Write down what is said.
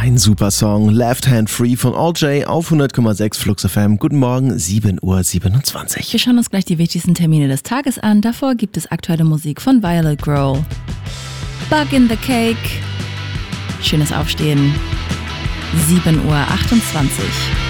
Ein super Song, Left Hand Free von All J auf 100,6 Flux FM. Guten Morgen, 7:27 Uhr. Wir schauen uns gleich die wichtigsten Termine des Tages an. Davor gibt es aktuelle Musik von Violet Grohl. Bug in the Cake. Schönes Aufstehen. 7:28 Uhr.